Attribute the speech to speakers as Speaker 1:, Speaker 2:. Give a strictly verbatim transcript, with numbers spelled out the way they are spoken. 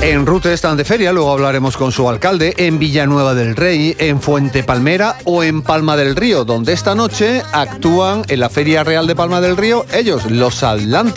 Speaker 1: En Rute están de feria, luego hablaremos con su alcalde, en Villanueva del Rey, en Fuente Palmera o en Palma del Río, donde esta noche actúan en la Feria Real de Palma del Río ellos, los Atlánticos.